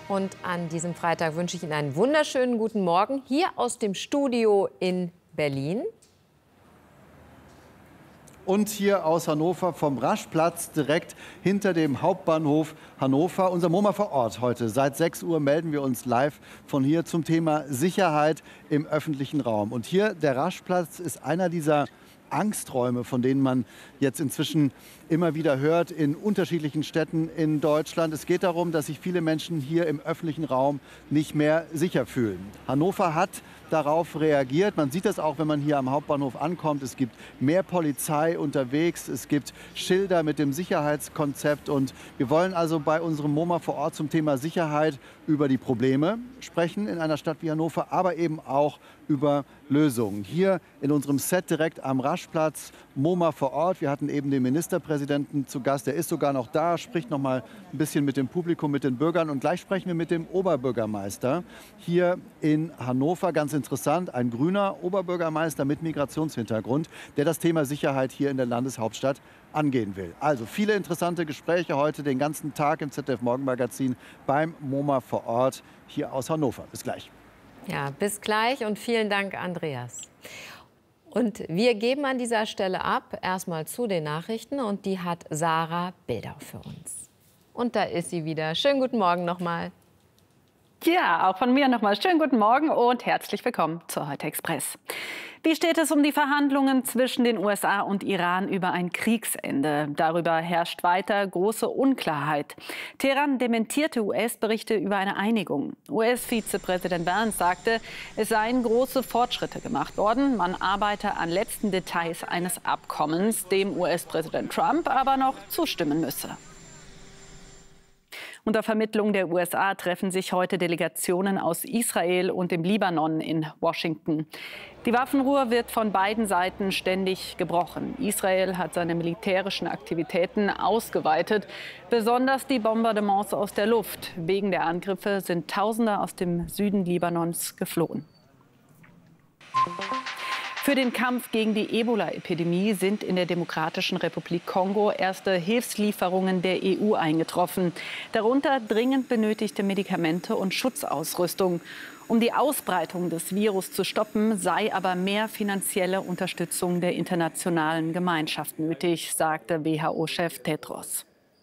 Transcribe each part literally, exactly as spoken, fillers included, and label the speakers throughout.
Speaker 1: Und an diesem Freitag wünsche ich Ihnen einen wunderschönen guten Morgen hier aus dem Studio in Berlin.
Speaker 2: Und hier aus Hannover vom Raschplatz direkt hinter dem Hauptbahnhof Hannover. Unser MoMA vor Ort heute. Seit sechs Uhr melden wir uns live von hier zum Thema Sicherheit im öffentlichen Raum. Und hier der Raschplatz ist einer dieser Angsträume, von denen man jetzt inzwischen immer wieder hört in unterschiedlichen Städten in Deutschland. Es geht darum, dass sich viele Menschen hier im öffentlichen Raum nicht mehr sicher fühlen. Hannover hat darauf reagiert. Man sieht das auch, wenn man hier am Hauptbahnhof ankommt. Es gibt mehr Polizei unterwegs. Es gibt Schilder mit dem Sicherheitskonzept. Und wir wollen also bei unserem MoMA vor Ort zum Thema Sicherheit über die Probleme sprechen in einer Stadt wie Hannover, aber eben auch über Lösungen. Hier in unserem Set direkt am Raschplatz, MoMA vor Ort. Wir hatten eben den Ministerpräsidenten zu Gast. Der ist sogar noch da, spricht noch mal ein bisschen mit dem Publikum, mit den Bürgern. Und gleich sprechen wir mit dem Oberbürgermeister hier in Hannover. Ganz interessant, ein grüner Oberbürgermeister mit Migrationshintergrund, der das Thema Sicherheit hier in der Landeshauptstadt angehen will. Also viele interessante Gespräche heute den ganzen Tag im Z D F-Morgenmagazin beim MoMA vor Ort hier aus Hannover. Bis gleich.
Speaker 1: Ja, bis gleich und vielen Dank, Andreas. Und wir geben an dieser Stelle ab, erstmal zu den Nachrichten, und die hat Sarah Bildau für uns. Und da ist sie wieder. Schönen guten Morgen nochmal.
Speaker 3: Ja, auch von mir nochmal schönen guten Morgen und herzlich willkommen zur Heute Express. Wie steht es um die Verhandlungen zwischen den U S A und Iran über ein Kriegsende? Darüber herrscht weiter große Unklarheit. Teheran dementierte U S-Berichte über eine Einigung. U S-Vizepräsident Vance sagte, es seien große Fortschritte gemacht worden. Man arbeite an letzten Details eines Abkommens, dem U S-Präsident Trump aber noch zustimmen müsse. Unter Vermittlung der U S A treffen sich heute Delegationen aus Israel und dem Libanon in Washington. Die Waffenruhe wird von beiden Seiten ständig gebrochen. Israel hat seine militärischen Aktivitäten ausgeweitet, besonders die Bombardements aus der Luft. Wegen der Angriffe sind Tausende aus dem Süden Libanons geflohen. Für den Kampf gegen die Ebola-Epidemie sind in der Demokratischen Republik Kongo erste Hilfslieferungen der E U eingetroffen. Darunter dringend benötigte Medikamente und Schutzausrüstung. Um die Ausbreitung des Virus zu stoppen, sei aber mehr finanzielle Unterstützung der internationalen Gemeinschaft nötig, sagte W H O-Chef Tedros.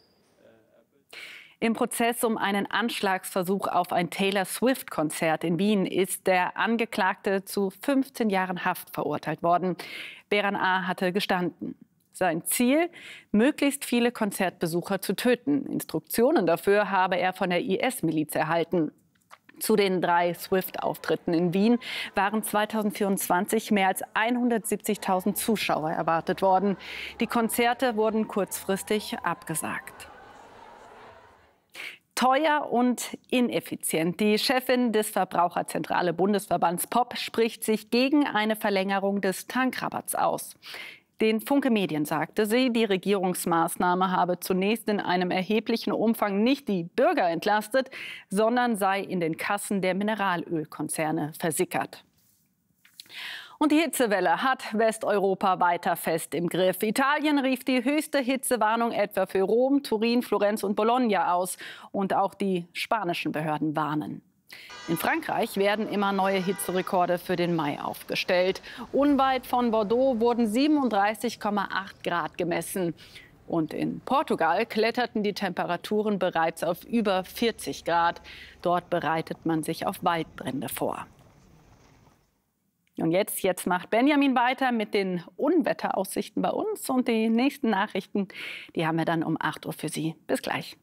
Speaker 3: Im Prozess um einen Anschlagsversuch auf ein Taylor Swift-Konzert in Wien ist der Angeklagte zu fünfzehn Jahren Haft verurteilt worden. Beran A. hatte gestanden. Sein Ziel, möglichst viele Konzertbesucher zu töten. Instruktionen dafür habe er von der I S-Miliz erhalten. Zu den drei Swift-Auftritten in Wien waren zweitausendvierundzwanzig mehr als hundertsiebzigtausend Zuschauer erwartet worden. Die Konzerte wurden kurzfristig abgesagt. Teuer und ineffizient. Die Chefin des Verbraucherzentrale Bundesverbands P O P spricht sich gegen eine Verlängerung des Tankrabatts aus. Den Funke Medien sagte sie, die Regierungsmaßnahme habe zunächst in einem erheblichen Umfang nicht die Bürger entlastet, sondern sei in den Kassen der Mineralölkonzerne versickert. Und die Hitzewelle hat Westeuropa weiter fest im Griff. Italien rief die höchste Hitzewarnung etwa für Rom, Turin, Florenz und Bologna aus. Und auch die spanischen Behörden warnen. In Frankreich werden immer neue Hitzerekorde für den Mai aufgestellt. Unweit von Bordeaux wurden siebenunddreißig Komma acht Grad gemessen. Und in Portugal kletterten die Temperaturen bereits auf über vierzig Grad. Dort bereitet man sich auf Waldbrände vor. Und jetzt, jetzt macht Benjamin weiter mit den Unwetteraussichten bei uns. Und die nächsten Nachrichten, die haben wir dann um acht Uhr für Sie. Bis gleich.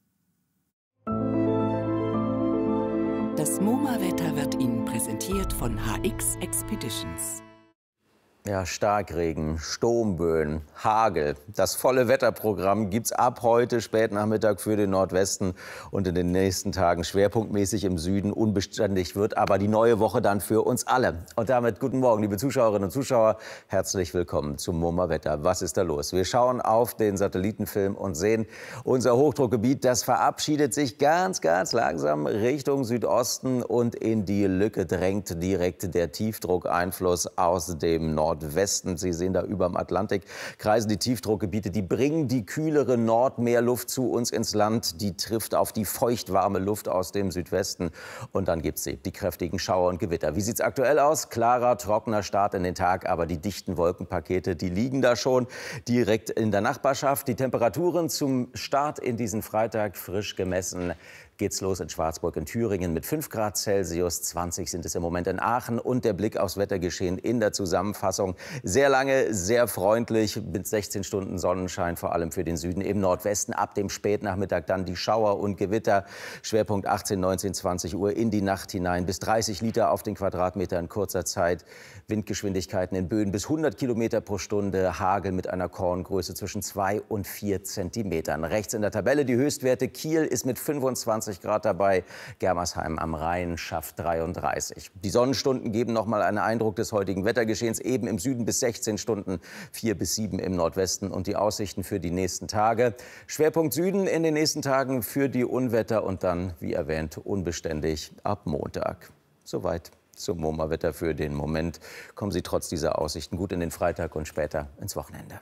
Speaker 4: Das MoMA-Wetter wird Ihnen präsentiert von H X Expeditions.
Speaker 5: Ja, Starkregen, Sturmböen, Hagel. Das volle Wetterprogramm gibt's ab heute Spätnachmittag für den Nordwesten und in den nächsten Tagen schwerpunktmäßig im Süden. Unbeständig wird aber die neue Woche dann für uns alle. Und damit guten Morgen, liebe Zuschauerinnen und Zuschauer. Herzlich willkommen zum MoMA-Wetter. Was ist da los? Wir schauen auf den Satellitenfilm und sehen, unser Hochdruckgebiet, das verabschiedet sich ganz, ganz langsam Richtung Südosten und in die Lücke drängt direkt der Tiefdruckeinfluss aus dem Norden. Nordwesten. Sie sehen da über dem Atlantik kreisen die Tiefdruckgebiete. Die bringen die kühlere Nordmeerluft zu uns ins Land. Die trifft auf die feuchtwarme Luft aus dem Südwesten. Und dann gibt es die kräftigen Schauer und Gewitter. Wie sieht es aktuell aus? Klarer, trockener Start in den Tag. Aber die dichten Wolkenpakete, die liegen da schon direkt in der Nachbarschaft. Die Temperaturen zum Start in diesen Freitag frisch gemessen. Geht's los in Schwarzburg in Thüringen mit fünf Grad Celsius, zwanzig sind es im Moment in Aachen. Und der Blick aufs Wettergeschehen in der Zusammenfassung. Sehr lange, sehr freundlich, mit sechzehn Stunden Sonnenschein, vor allem für den Süden. Im Nordwesten ab dem Spätnachmittag dann die Schauer und Gewitter. Schwerpunkt achtzehn, neunzehn, zwanzig Uhr in die Nacht hinein. Bis dreißig Liter auf den Quadratmeter in kurzer Zeit. Windgeschwindigkeiten in Böen bis hundert Kilometer pro Stunde. Hagel mit einer Korngröße zwischen zwei und vier Zentimetern. Rechts in der Tabelle die Höchstwerte. Kiel ist mit fünfundzwanzig Grad dabei. Germersheim am Rhein schafft dreiunddreißig. Die Sonnenstunden geben noch mal einen Eindruck des heutigen Wettergeschehens. Eben im Süden bis sechzehn Stunden, vier bis sieben im Nordwesten. Und die Aussichten für die nächsten Tage. Schwerpunkt Süden in den nächsten Tagen für die Unwetter und dann, wie erwähnt, unbeständig ab Montag. Soweit zum MoMA-Wetter für den Moment. Kommen Sie trotz dieser Aussichten gut in den Freitag und später ins Wochenende.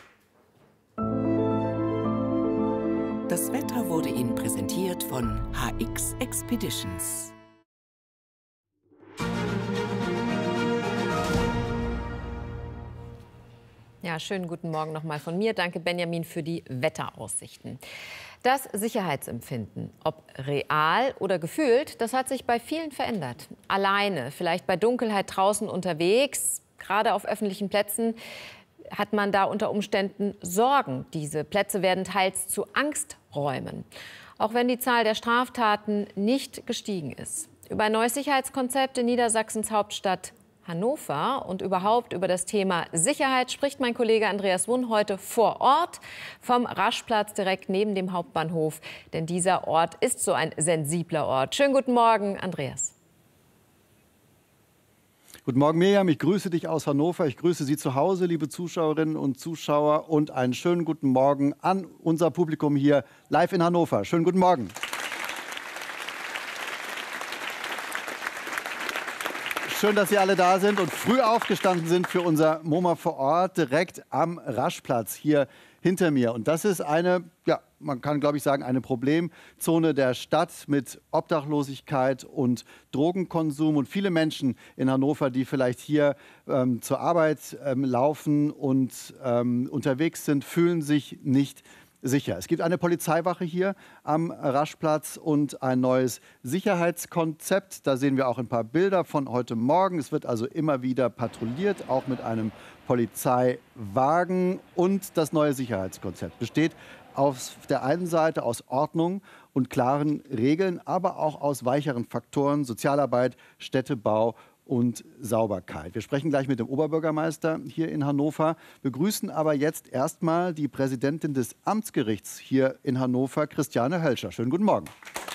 Speaker 4: Das Wetter wurde Ihnen präsentiert von H X Expeditions.
Speaker 1: Ja, schönen guten Morgen nochmal von mir. Danke, Benjamin, für die Wetteraussichten. Das Sicherheitsempfinden, ob real oder gefühlt, das hat sich bei vielen verändert. Alleine, vielleicht bei Dunkelheit draußen unterwegs, gerade auf öffentlichen Plätzen, hat man da unter Umständen Sorgen. Diese Plätze werden teils zu Angsträumen, auch wenn die Zahl der Straftaten nicht gestiegen ist. Über ein neues Sicherheitskonzept in Niedersachsens Hauptstadt Hannover und überhaupt über das Thema Sicherheit spricht mein Kollege Andreas Wunn heute vor Ort vom Raschplatz direkt neben dem Hauptbahnhof. Denn dieser Ort ist so ein sensibler Ort. Schönen guten Morgen, Andreas.
Speaker 2: Guten Morgen, Mirjam. Ich grüße dich aus Hannover. Ich grüße Sie zu Hause, liebe Zuschauerinnen und Zuschauer. Und einen schönen guten Morgen an unser Publikum hier live in Hannover. Schönen guten Morgen. Schön, dass Sie alle da sind und früh aufgestanden sind für unser MoMA vor Ort direkt am Raschplatz hier hinter mir. Und das ist eine, ja, man kann glaube ich sagen, eine Problemzone der Stadt mit Obdachlosigkeit und Drogenkonsum. Und viele Menschen in Hannover, die vielleicht hier ähm, zur Arbeit ähm, laufen und ähm, unterwegs sind, fühlen sich nicht sicher. Es gibt eine Polizeiwache hier am Raschplatz und ein neues Sicherheitskonzept. Da sehen wir auch ein paar Bilder von heute Morgen. Es wird also immer wieder patrouilliert, auch mit einem Polizeiwagen. Und das neue Sicherheitskonzept besteht auf der einen Seite aus Ordnung und klaren Regeln, aber auch aus weicheren Faktoren, Sozialarbeit, Städtebau und Sauberkeit. Wir sprechen gleich mit dem Oberbürgermeister hier in Hannover, begrüßen aber jetzt erstmal die Präsidentin des Amtsgerichts hier in Hannover, Christiane Hölscher. Schönen guten Morgen.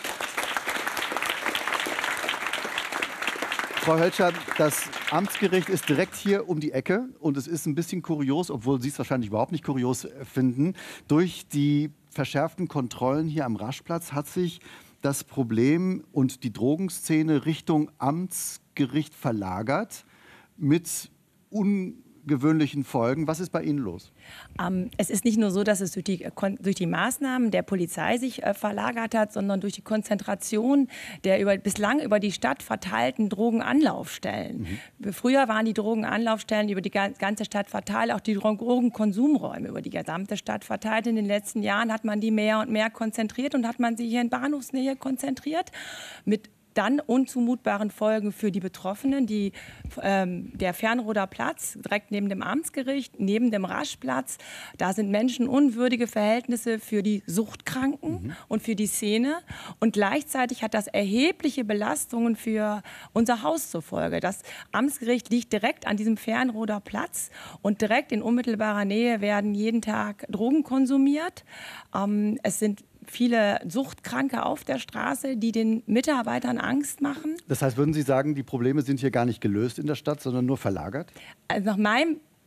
Speaker 2: Frau Hölscher, das Amtsgericht ist direkt hier um die Ecke und es ist ein bisschen kurios, obwohl Sie es wahrscheinlich überhaupt nicht kurios finden. Durch die verschärften Kontrollen hier am Raschplatz hat sich das Problem und die Drogenszene Richtung Amtsgericht verlagert mit ungewöhnlichen Folgen. Was ist bei Ihnen los?
Speaker 6: Ähm, es ist nicht nur so, dass es durch die, durch die Maßnahmen der Polizei sich äh, verlagert hat, sondern durch die Konzentration der über, bislang über die Stadt verteilten Drogenanlaufstellen. Mhm. Früher waren die Drogenanlaufstellen über die ganze Stadt verteilt, auch die Drogenkonsumräume über die gesamte Stadt verteilt. In den letzten Jahren hat man die mehr und mehr konzentriert und hat man sie hier in Bahnhofsnähe konzentriert mit dann unzumutbaren Folgen für die Betroffenen. Die, ähm, der Fernroder Platz, direkt neben dem Amtsgericht, neben dem Raschplatz, da sind menschenunwürdige Verhältnisse für die Suchtkranken mhm. und für die Szene. Und gleichzeitig hat das erhebliche Belastungen für unser Haus zur Folge. Das Amtsgericht liegt direkt an diesem Fernroder Platz und direkt in unmittelbarer Nähe werden jeden Tag Drogen konsumiert. Ähm, es sind viele Suchtkranke auf der Straße, die den Mitarbeitern Angst machen.
Speaker 2: Das heißt, würden Sie sagen, die Probleme sind hier gar nicht gelöst in der Stadt, sondern nur verlagert?
Speaker 6: Also nach meinem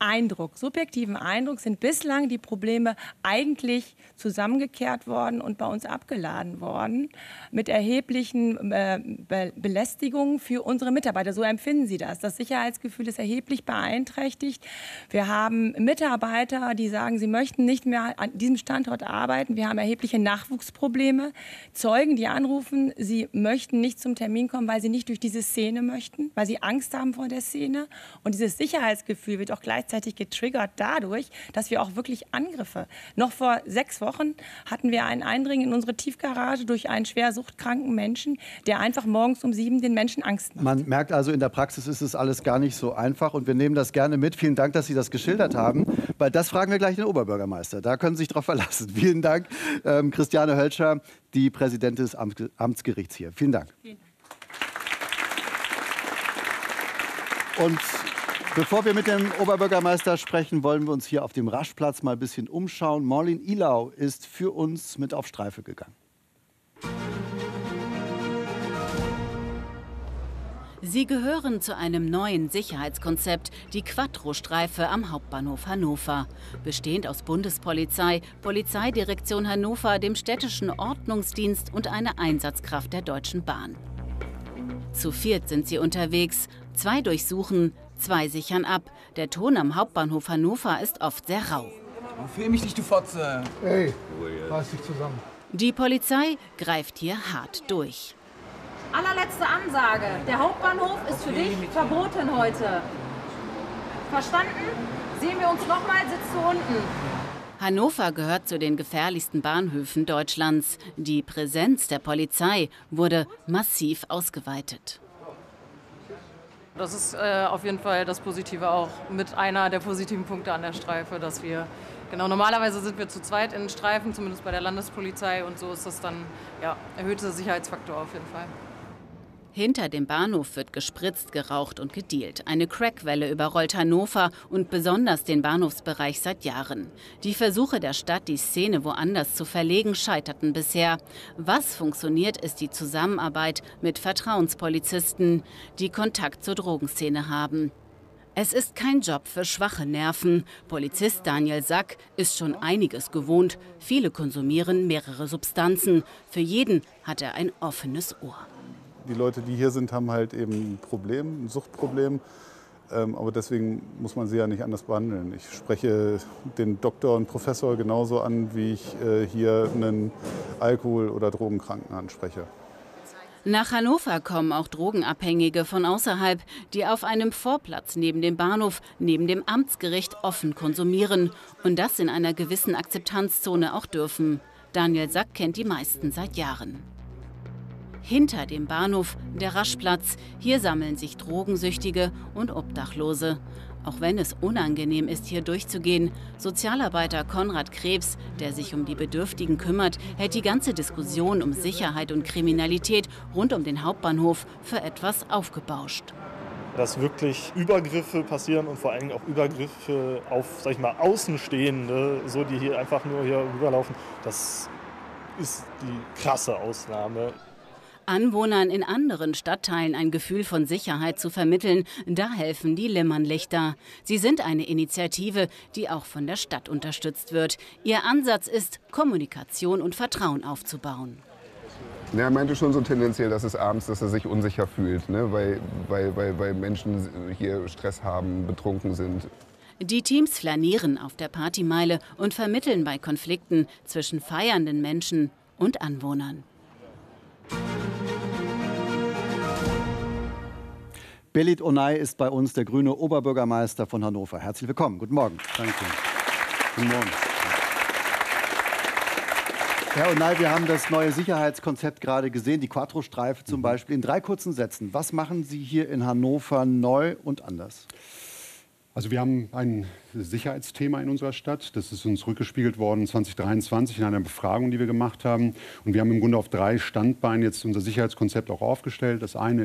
Speaker 6: Eindruck, subjektiven Eindruck sind bislang die Probleme eigentlich zusammengekehrt worden und bei uns abgeladen worden mit erheblichen äh, Be Belästigungen für unsere Mitarbeiter. So empfinden sie das. Das Sicherheitsgefühl ist erheblich beeinträchtigt. Wir haben Mitarbeiter, die sagen, sie möchten nicht mehr an diesem Standort arbeiten. Wir haben erhebliche Nachwuchsprobleme. Zeugen, die anrufen, sie möchten nicht zum Termin kommen, weil sie nicht durch diese Szene möchten, weil sie Angst haben vor der Szene. Und dieses Sicherheitsgefühl wird auch gleichzeitig getriggert dadurch, dass wir auch wirklich Angriffe. Noch vor sechs Wochen hatten wir ein Eindringen in unsere Tiefgarage durch einen schwer suchtkranken Menschen, der einfach morgens um sieben den Menschen Angst macht.
Speaker 2: Man merkt also, in der Praxis ist es alles gar nicht so einfach und wir nehmen das gerne mit. Vielen Dank, dass Sie das geschildert haben, weil das fragen wir gleich den Oberbürgermeister. Da können Sie sich drauf verlassen. Vielen Dank, ähm, Christiane Hölscher, die Präsidentin des Amts Amtsgerichts hier. Vielen Dank. Vielen Dank. Und bevor wir mit dem Oberbürgermeister sprechen, wollen wir uns hier auf dem Raschplatz mal ein bisschen umschauen. Morlin Ilau ist für uns mit auf Streife gegangen.
Speaker 7: Sie gehören zu einem neuen Sicherheitskonzept, die Quattro-Streife am Hauptbahnhof Hannover. Bestehend aus Bundespolizei, Polizeidirektion Hannover, dem städtischen Ordnungsdienst und einer Einsatzkraft der Deutschen Bahn. Zu viert sind sie unterwegs. Zwei durchsuchen, zwei sichern ab. Der Ton am Hauptbahnhof Hannover ist oft sehr rau.
Speaker 8: Film mich nicht, du Fotze!
Speaker 9: Ey, reiß dich zusammen.
Speaker 7: Die Polizei greift hier hart durch.
Speaker 10: Allerletzte Ansage. Der Hauptbahnhof ist für dich verboten heute. Verstanden? Sehen wir uns noch mal, sitzt du unten.
Speaker 7: Hannover gehört zu den gefährlichsten Bahnhöfen Deutschlands. Die Präsenz der Polizei wurde massiv ausgeweitet.
Speaker 11: Das ist äh, auf jeden Fall das Positive auch mit einer der positiven Punkte an der Streife, dass wir, genau, normalerweise sind wir zu zweit in Streifen, zumindest bei der Landespolizei, und so ist das dann, ja, erhöhter Sicherheitsfaktor auf jeden Fall.
Speaker 7: Hinter dem Bahnhof wird gespritzt, geraucht und gedealt. Eine Crackwelle überrollt Hannover und besonders den Bahnhofsbereich seit Jahren. Die Versuche der Stadt, die Szene woanders zu verlegen, scheiterten bisher. Was funktioniert, ist die Zusammenarbeit mit Vertrauenspolizisten, die Kontakt zur Drogenszene haben. Es ist kein Job für schwache Nerven. Polizist Daniel Sack ist schon einiges gewohnt. Viele konsumieren mehrere Substanzen. Für jeden hat er ein offenes Ohr.
Speaker 12: Die Leute, die hier sind, haben halt eben ein Problem, ein Suchtproblem. Ähm, aber deswegen muss man sie ja nicht anders behandeln. Ich spreche den Doktor und Professor genauso an, wie ich äh, hier einen Alkohol- oder Drogenkranken anspreche.
Speaker 7: Nach Hannover kommen auch Drogenabhängige von außerhalb, die auf einem Vorplatz neben dem Bahnhof, neben dem Amtsgericht offen konsumieren und das in einer gewissen Akzeptanzzone auch dürfen. Daniel Sack kennt die meisten seit Jahren. Hinter dem Bahnhof der Raschplatz. Hier sammeln sich Drogensüchtige und Obdachlose. Auch wenn es unangenehm ist, hier durchzugehen. Sozialarbeiter Konrad Krebs, der sich um die Bedürftigen kümmert, hält die ganze Diskussion um Sicherheit und Kriminalität rund um den Hauptbahnhof für etwas aufgebauscht.
Speaker 13: Dass wirklich Übergriffe passieren und vor allem auch Übergriffe auf, sag ich mal, Außenstehende, so die hier einfach nur hier rüberlaufen, das ist die krasse Ausnahme.
Speaker 7: Anwohnern in anderen Stadtteilen ein Gefühl von Sicherheit zu vermitteln, da helfen die Limmernlichter. Sie sind eine Initiative, die auch von der Stadt unterstützt wird. Ihr Ansatz ist, Kommunikation und Vertrauen aufzubauen.
Speaker 14: Ja, er meinte schon so tendenziell, dass es abends, dass er sich unsicher fühlt, ne? weil, weil, weil, weil Menschen hier Stress haben, betrunken sind.
Speaker 7: Die Teams flanieren auf der Partymeile und vermitteln bei Konflikten zwischen feiernden Menschen und Anwohnern.
Speaker 2: Belit Onay ist bei uns der grüne Oberbürgermeister von Hannover. Herzlich willkommen. Guten Morgen. Danke. Guten Morgen. Herr Onay, wir haben das neue Sicherheitskonzept gerade gesehen, die Quattro-Streife zum Beispiel. In drei kurzen Sätzen, was machen Sie hier in Hannover neu und anders?
Speaker 15: Also wir haben ein Sicherheitsthema in unserer Stadt. Das ist uns rückgespiegelt worden zwanzig dreiundzwanzig in einer Befragung, die wir gemacht haben. Und wir haben im Grunde auf drei Standbeinen jetzt unser Sicherheitskonzept auch aufgestellt. Das eine ist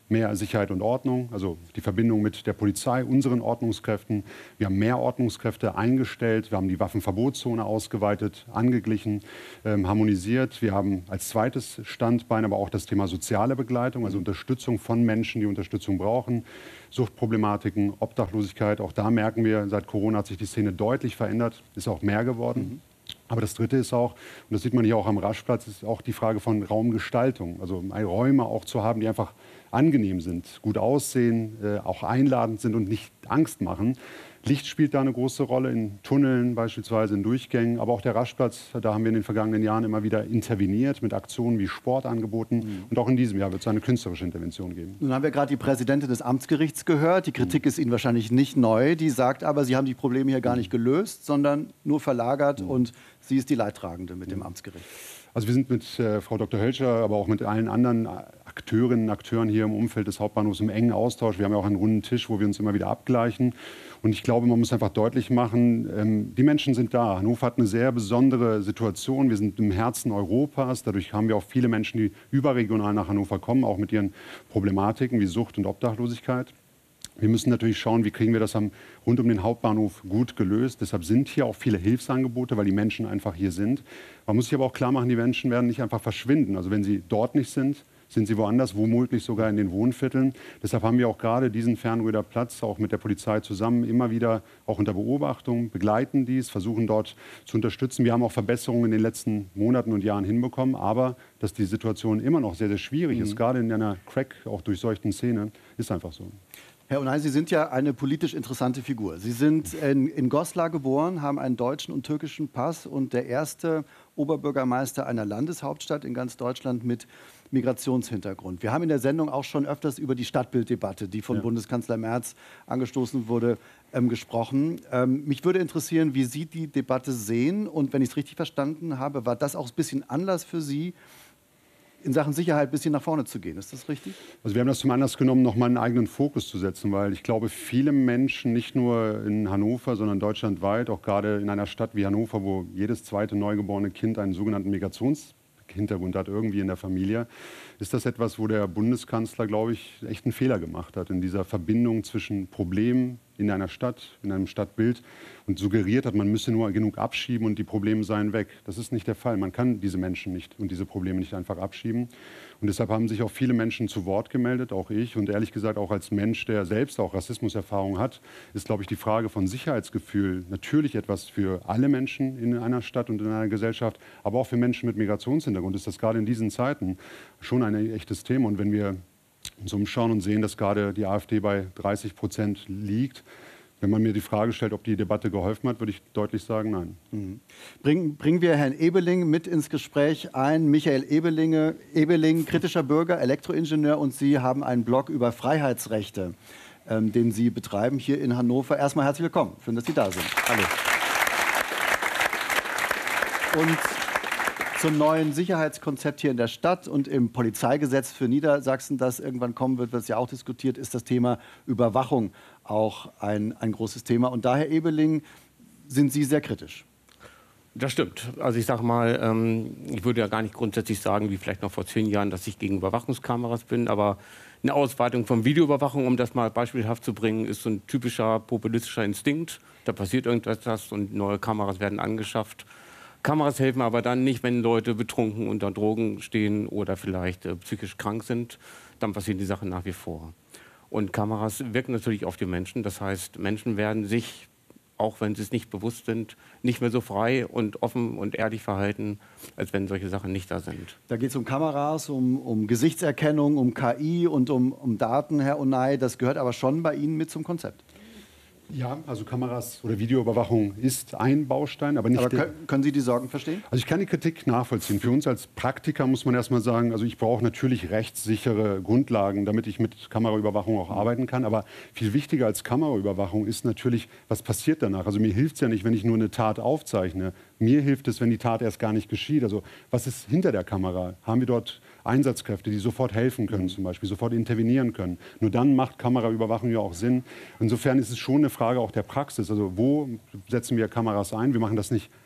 Speaker 15: mehr Sicherheit und Ordnung, also die Verbindung mit der Polizei, unseren Ordnungskräften. Wir haben mehr Ordnungskräfte eingestellt, wir haben die Waffenverbotszone ausgeweitet, angeglichen, ähm, harmonisiert. Wir haben als zweites Standbein aber auch das Thema soziale Begleitung, also Unterstützung von Menschen, die Unterstützung brauchen. Suchtproblematiken, Obdachlosigkeit, auch da merken wir, seit Corona hat sich die Szene deutlich verändert, ist auch mehr geworden. Mhm. Aber das Dritte ist auch, und das sieht man hier auch am Raschplatz, ist auch die Frage von Raumgestaltung. Also Räume auch zu haben, die einfach angenehm sind, gut aussehen, äh, auch einladend sind und nicht Angst machen. Licht spielt da eine große Rolle, in Tunneln beispielsweise, in Durchgängen. Aber auch der Raschplatz, da haben wir in den vergangenen Jahren immer wieder interveniert mit Aktionen wie Sportangeboten. Mhm. Und auch in diesem Jahr wird es eine künstlerische Intervention geben.
Speaker 2: Nun haben wir gerade die Präsidentin des Amtsgerichts gehört. Die Kritik mhm. ist Ihnen wahrscheinlich nicht neu. Die sagt aber, Sie haben die Probleme hier gar nicht gelöst, sondern nur verlagert. Mhm. Und sie ist die Leidtragende mit mhm. dem Amtsgericht.
Speaker 15: Also wir sind mit äh, Frau Doktor Hölscher, aber auch mit allen anderen Akteurinnen und Akteuren hier im Umfeld des Hauptbahnhofs im engen Austausch. Wir haben ja auch einen runden Tisch, wo wir uns immer wieder abgleichen. Und ich glaube, man muss einfach deutlich machen, ähm, die Menschen sind da. Hannover hat eine sehr besondere Situation. Wir sind im Herzen Europas. Dadurch haben wir auch viele Menschen, die überregional nach Hannover kommen, auch mit ihren Problematiken wie Sucht und Obdachlosigkeit. Wir müssen natürlich schauen, wie kriegen wir das am, rund um den Hauptbahnhof gut gelöst. Deshalb sind hier auch viele Hilfsangebote, weil die Menschen einfach hier sind. Man muss sich aber auch klar machen, die Menschen werden nicht einfach verschwinden. Also wenn sie dort nicht sind, sind sie woanders, womöglich sogar in den Wohnvierteln. Deshalb haben wir auch gerade diesen Fernröder Platz auch mit der Polizei zusammen immer wieder auch unter Beobachtung, begleiten dies, versuchen dort zu unterstützen. Wir haben auch Verbesserungen in den letzten Monaten und Jahren hinbekommen, aber dass die Situation immer noch sehr, sehr schwierig mhm. ist, gerade in einer Crack, auch durchseuchten Szene, ist einfach so.
Speaker 2: Herr Onay, Sie sind ja eine politisch interessante Figur. Sie sind in, in Goslar geboren, haben einen deutschen und türkischen Pass und der erste Oberbürgermeister einer Landeshauptstadt in ganz Deutschland mit Migrationshintergrund. Wir haben in der Sendung auch schon öfters über die Stadtbilddebatte, die von ja. Bundeskanzler Merz angestoßen wurde, ähm, gesprochen. Ähm, mich würde interessieren, wie Sie die Debatte sehen. Und wenn ich es richtig verstanden habe, war das auch ein bisschen Anlass für Sie, in Sachen Sicherheit ein bisschen nach vorne zu gehen. Ist das richtig?
Speaker 15: Also wir haben das zum Anlass genommen, noch mal einen eigenen Fokus zu setzen, weil ich glaube, viele Menschen, nicht nur in Hannover, sondern deutschlandweit, auch gerade in einer Stadt wie Hannover, wo jedes zweite neugeborene Kind einen sogenannten Migrationshintergrund hat, irgendwie in der Familie, ist das etwas, wo der Bundeskanzler, glaube ich, echt einen Fehler gemacht hat in dieser Verbindung zwischen Problemen in einer Stadt, in einem Stadtbild und suggeriert hat, man müsse nur genug abschieben und die Probleme seien weg. Das ist nicht der Fall. Man kann diese Menschen nicht und diese Probleme nicht einfach abschieben. Und deshalb haben sich auch viele Menschen zu Wort gemeldet, auch ich. Und ehrlich gesagt, auch als Mensch, der selbst auch Rassismuserfahrung hat, ist, glaube ich, die Frage von Sicherheitsgefühl natürlich etwas für alle Menschen in einer Stadt und in einer Gesellschaft, aber auch für Menschen mit Migrationshintergrund ist das gerade in diesen Zeiten schon ein echtes Thema. Und wenn wir uns umschauen und sehen, dass gerade die AfD bei dreißig Prozent liegt. Wenn man mir die Frage stellt, ob die Debatte geholfen hat, würde ich deutlich sagen, nein.
Speaker 2: Mhm. Bring, bringen wir Herrn Ebeling mit ins Gespräch ein. Michael Ebelinge, Ebeling, kritischer Bürger, Elektroingenieur, und Sie haben einen Blog über Freiheitsrechte, ähm, den Sie betreiben hier in Hannover. Erstmal herzlich willkommen. Schön, dass Sie da sind. Hallo. Und zum neuen Sicherheitskonzept hier in der Stadt und im Polizeigesetz für Niedersachsen, das irgendwann kommen wird, wird es ja auch diskutiert, ist das Thema Überwachung auch ein, ein großes Thema. Und daher, Ebeling, sind Sie sehr kritisch.
Speaker 16: Das stimmt. Also ich sage mal, ähm, ich würde ja gar nicht grundsätzlich sagen, wie vielleicht noch vor zehn Jahren, dass ich gegen Überwachungskameras bin, aber eine Ausweitung von Videoüberwachung, um das mal beispielhaft zu bringen, ist so ein typischer populistischer Instinkt. Da passiert irgendetwas und neue Kameras werden angeschafft. Kameras helfen aber dann nicht, wenn Leute betrunken unter Drogen stehen oder vielleicht äh, psychisch krank sind. Dann passieren die Sachen nach wie vor. Und Kameras wirken natürlich auf die Menschen. Das heißt, Menschen werden sich, auch wenn sie es nicht bewusst sind, nicht mehr so frei und offen und ehrlich verhalten, als wenn solche Sachen nicht da sind.
Speaker 2: Da geht es um Kameras, um, um Gesichtserkennung, um K I und um, um Daten, Herr Onay. Das gehört aber schon bei Ihnen mit zum Konzept.
Speaker 15: Ja, also Kameras oder Videoüberwachung ist ein Baustein, aber nicht.
Speaker 2: Aber
Speaker 15: der,
Speaker 2: können, können Sie die Sorgen verstehen?
Speaker 15: Also ich kann die Kritik nachvollziehen. Für uns als Praktiker muss man erst mal sagen, also ich brauche natürlich rechtssichere Grundlagen, damit ich mit Kameraüberwachung auch arbeiten kann. Aber viel wichtiger als Kameraüberwachung ist natürlich, was passiert danach. Also mir hilft es ja nicht, wenn ich nur eine Tat aufzeichne. Mir hilft es, wenn die Tat erst gar nicht geschieht. Also was ist hinter der Kamera? Haben wir dort Einsatzkräfte, die sofort helfen können, zum Beispiel, sofort intervenieren können? Nur dann macht Kameraüberwachung ja auch Sinn. Insofern ist es schon eine Frage auch der Praxis. Also wo setzen wir Kameras ein? Wir machen das nicht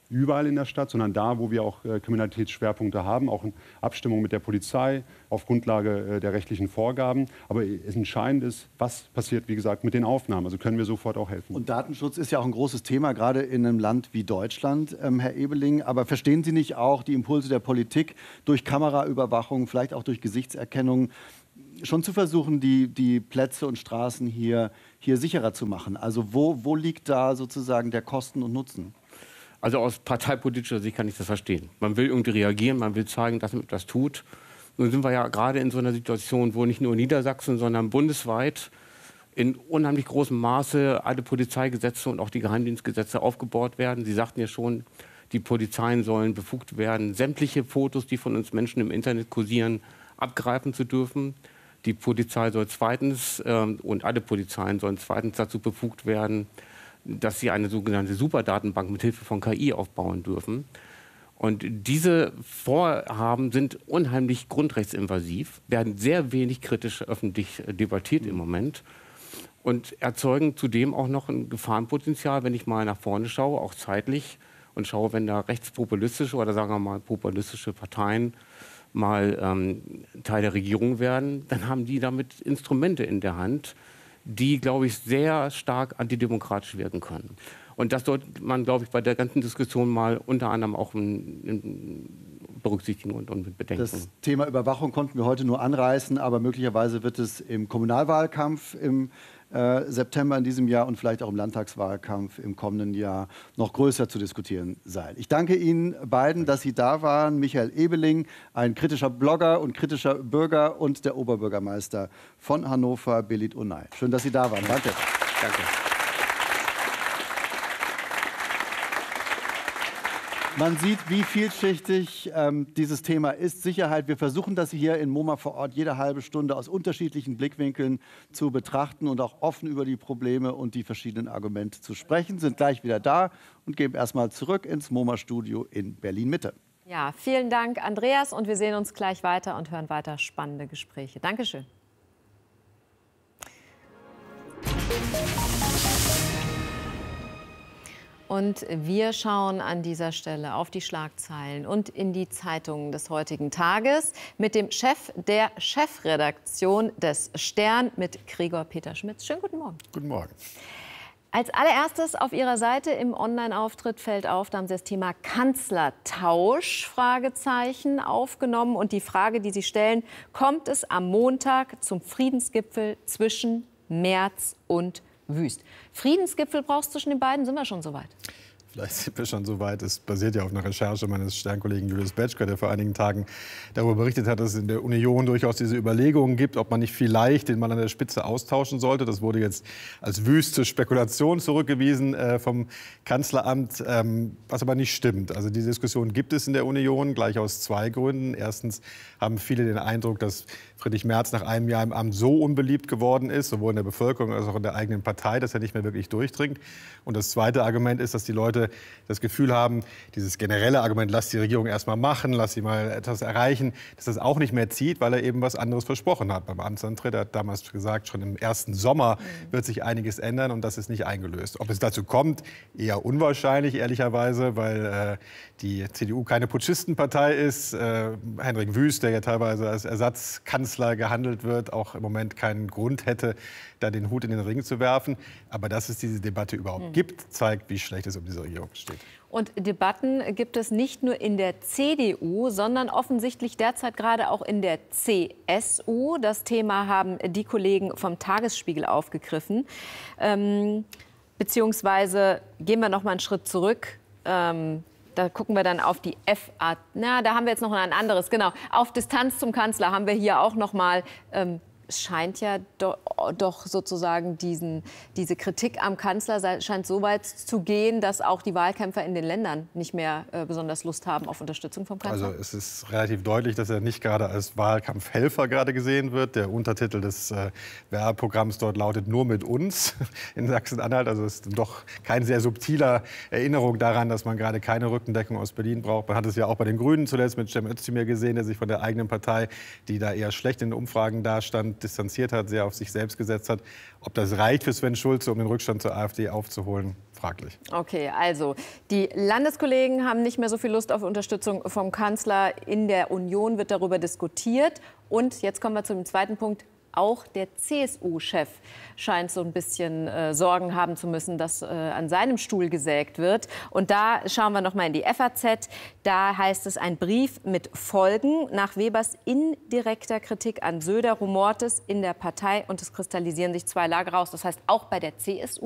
Speaker 15: überall in der Stadt, sondern da, wo wir auch äh, Kriminalitätsschwerpunkte haben, auch in Abstimmung mit der Polizei, auf Grundlage äh, der rechtlichen Vorgaben. Aber es entscheidend ist, was passiert, wie gesagt, mit den Aufnahmen. Also können wir sofort auch helfen.
Speaker 2: Und Datenschutz ist ja auch ein großes Thema, gerade in einem Land wie Deutschland, ähm, Herr Ebeling. Aber verstehen Sie nicht auch die Impulse der Politik, durch Kameraüberwachung, vielleicht auch durch Gesichtserkennung, schon zu versuchen, die, die Plätze und Straßen hier, hier sicherer zu machen? Also wo, wo liegt da sozusagen der Kosten und Nutzen?
Speaker 16: Also aus parteipolitischer Sicht kann ich das verstehen. Man will irgendwie reagieren, man will zeigen, dass man etwas tut. Nun sind wir ja gerade in so einer Situation, wo nicht nur Niedersachsen, sondern bundesweit in unheimlich großem Maße alle Polizeigesetze und auch die Geheimdienstgesetze aufgebaut werden. Sie sagten ja schon, die Polizeien sollen befugt werden, sämtliche Fotos, die von uns Menschen im Internet kursieren, abgreifen zu dürfen. Die Polizei soll zweitens äh, und alle Polizeien sollen zweitens dazu befugt werden, dass sie eine sogenannte Superdatenbank mit Hilfe von K I aufbauen dürfen. Und diese Vorhaben sind unheimlich grundrechtsinvasiv, werden sehr wenig kritisch öffentlich debattiert im Moment und erzeugen zudem auch noch ein Gefahrenpotenzial, wenn ich mal nach vorne schaue, auch zeitlich, und schaue, wenn da rechtspopulistische oder sagen wir mal populistische Parteien mal ähm, Teil der Regierung werden, dann haben die damit Instrumente in der Hand, die, glaube ich, sehr stark antidemokratisch wirken können. Und das sollte man, glaube ich, bei der ganzen Diskussion mal unter anderem auch in, in berücksichtigen und, und bedenken.
Speaker 2: Das Thema Überwachung konnten wir heute nur anreißen, aber möglicherweise wird es im Kommunalwahlkampf im äh, September in diesem Jahr und vielleicht auch im Landtagswahlkampf im kommenden Jahr noch größer zu diskutieren sein. Ich danke Ihnen beiden, dass Sie da waren. Michael Ebeling, ein kritischer Blogger und kritischer Bürger, und der Oberbürgermeister von Hannover, Belit Unay. Schön, dass Sie da waren. Danke.
Speaker 16: Danke.
Speaker 2: Man sieht, wie vielschichtig ähm, dieses Thema ist. Sicherheit. Wir versuchen das hier in MoMA vor Ort jede halbe Stunde aus unterschiedlichen Blickwinkeln zu betrachten und auch offen über die Probleme und die verschiedenen Argumente zu sprechen. Sind gleich wieder da und gehen erstmal zurück ins MoMA-Studio in Berlin-Mitte.
Speaker 1: Ja, vielen Dank, Andreas. Und wir sehen uns gleich weiter und hören weiter spannende Gespräche. Dankeschön. Und wir schauen an dieser Stelle auf die Schlagzeilen und in die Zeitungen des heutigen Tages mit dem Chef der Chefredaktion des Stern, mit Gregor Peter-Schmitz. Schönen guten Morgen.
Speaker 17: Guten Morgen.
Speaker 1: Als allererstes auf Ihrer Seite im Online-Auftritt fällt auf, da haben Sie das Thema Kanzlertausch Fragezeichen aufgenommen. Und die Frage, die Sie stellen, kommt es am Montag zum Friedensgipfel zwischen Merz und Wüst? Friedensgipfel brauchst du zwischen den beiden? Sind wir schon so weit?
Speaker 17: Vielleicht sind wir schon so weit. Es basiert ja auf einer Recherche meines Sternkollegen Julius Betschka, der vor einigen Tagen darüber berichtet hat, dass es in der Union durchaus diese Überlegungen gibt, ob man nicht vielleicht den Mann an der Spitze austauschen sollte. Das wurde jetzt als wüste Spekulation zurückgewiesen äh, vom Kanzleramt, ähm, was aber nicht stimmt. Also diese Diskussion gibt es in der Union, gleich aus zwei Gründen. Erstens haben viele den Eindruck, dass Friedrich Merz nach einem Jahr im Amt so unbeliebt geworden ist, sowohl in der Bevölkerung als auch in der eigenen Partei, dass er nicht mehr wirklich durchdringt. Und das zweite Argument ist, dass die Leute das Gefühl haben, dieses generelle Argument, lass die Regierung erst mal machen, lass sie mal etwas erreichen, dass das auch nicht mehr zieht, weil er eben was anderes versprochen hat beim Amtsantritt. Er hat damals gesagt, schon im ersten Sommer wird sich einiges ändern, und das ist nicht eingelöst. Ob es dazu kommt, eher unwahrscheinlich, ehrlicherweise, weil äh, die C D U keine Putschistenpartei ist. Äh, Henrik Wüst, der ja teilweise als Ersatzkanzler gehandelt wird, auch im Moment keinen Grund hätte, da den Hut in den Ring zu werfen. Aber dass es diese Debatte überhaupt mhm. gibt, zeigt, wie schlecht es um diese Regierung steht.
Speaker 1: Und Debatten gibt es nicht nur in der C D U, sondern offensichtlich derzeit gerade auch in der C S U. Das Thema haben die Kollegen vom Tagesspiegel aufgegriffen. Ähm, beziehungsweise gehen wir noch mal einen Schritt zurück. Ähm, Da gucken wir dann auf die F A. Na, da haben wir jetzt noch ein anderes. Genau. Auf Distanz zum Kanzler haben wir hier auch noch mal. Ähm, es scheint ja do, doch sozusagen diesen, diese Kritik am Kanzler scheint so weit zu gehen, dass auch die Wahlkämpfer in den Ländern nicht mehr äh, besonders Lust haben auf Unterstützung vom Kanzler.
Speaker 17: Also es ist relativ deutlich, dass er nicht gerade als Wahlkampfhelfer gerade gesehen wird. Der Untertitel des äh, Werbeprogramms dort lautet "Nur mit uns" in Sachsen-Anhalt. Also es ist doch keine sehr subtile Erinnerung daran, dass man gerade keine Rückendeckung aus Berlin braucht. Man hat es ja auch bei den Grünen zuletzt mit Cem Özdemir gesehen, der sich von der eigenen Partei, die da eher schlecht in den Umfragen dastand, distanziert hat, sehr auf sich selbst gesetzt hat. Ob das reicht für Sven Schulze, um den Rückstand zur AfD aufzuholen, fraglich.
Speaker 1: Okay, also die Landeskollegen haben nicht mehr so viel Lust auf Unterstützung vom Kanzler. In der Union wird darüber diskutiert. Und jetzt kommen wir zum zweiten Punkt. Auch der C S U-Chef scheint so ein bisschen äh, Sorgen haben zu müssen, dass äh, an seinem Stuhl gesägt wird. Und da schauen wir noch mal in die F A Z. Da heißt es, ein Brief mit Folgen. Nach Webers indirekter Kritik an Söder rumort es in der Partei und es kristallisieren sich zwei Lager raus. Das heißt, auch bei der C S U